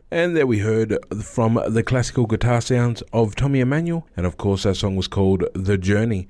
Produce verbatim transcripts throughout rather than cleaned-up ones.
And there we heard from the classical guitar sounds of Tommy Emmanuel, and of course that song was called The Journey.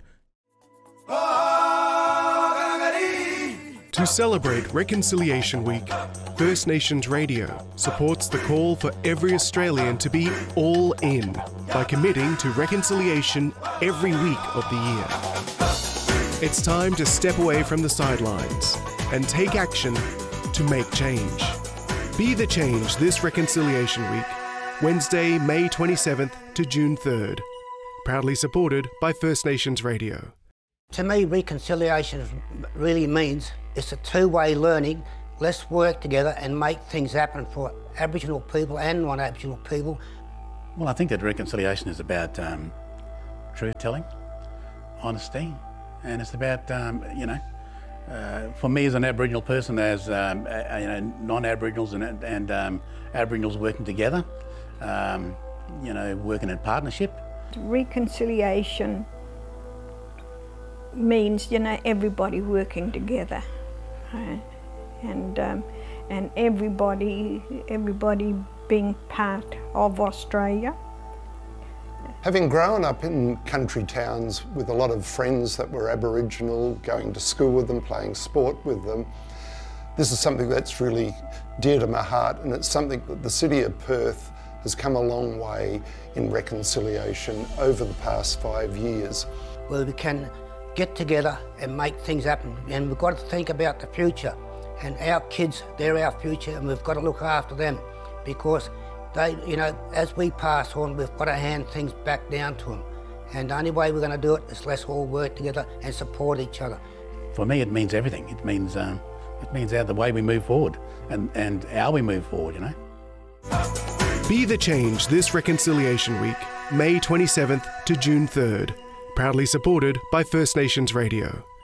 To celebrate Reconciliation Week, First Nations Radio supports the call for every Australian to be all in by committing to reconciliation every week of the year. It's time to step away from the sidelines and take action to make change. Be the change this Reconciliation Week, Wednesday, May twenty-seventh to June third. Proudly supported by First Nations Radio. To me, reconciliation really means it's a two-way learning. Let's work together and make things happen for Aboriginal people and non-Aboriginal people. Well, I think that reconciliation is about um, truth-telling, honesty, and it's about, um, you know, uh, for me as an Aboriginal person, as um, uh, you know, non-Aboriginals and, and um, Aboriginals working together, um, you know, working in partnership. Reconciliation means, you know, everybody working together, right? and um, and everybody everybody being part of Australia. Having grown up in country towns with a lot of friends that were Aboriginal, going to school with them, playing sport with them, this is something that's really dear to my heart, and it's something that the City of Perth has come a long way in reconciliation over the past five years. Where we can get together and make things happen, and we've got to think about the future, and our kids, they're our future, and we've got to look after them, because they, you know, as we pass on, we've got to hand things back down to them, and the only way we're going to do it is let's all work together and support each other. For me, it means everything. It means um, it means how the way we move forward, and and how we move forward, you know. Be the change this Reconciliation Week, May twenty-seventh to June third. Proudly supported by First Nations Radio.